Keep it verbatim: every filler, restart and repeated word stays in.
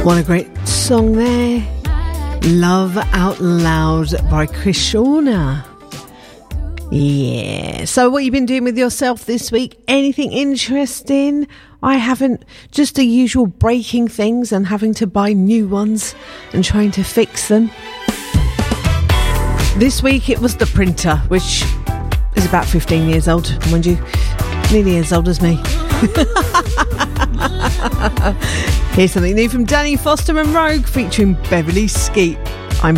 What a great song there. Love Out Loud by Krishna. Yeah. So what you been doing with yourself this week? Anything interesting? I haven't. Just the usual breaking things and having to buy new ones and trying to fix them. This week it was the printer, which is about fifteen years old, mind you. Nearly as old as me. Here's something new from Danny Foster and Rogue featuring Beverly Skeet.